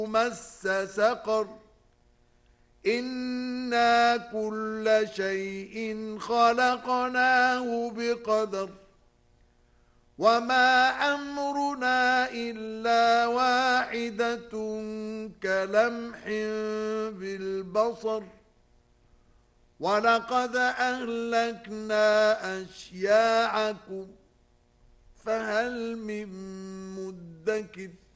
مس سقر إنا كل شيء خلقناه بقدر وما أمرنا إلا واحدة كلمح بالبصر ولقد أهلكنا أشياعكم فهل من مدكر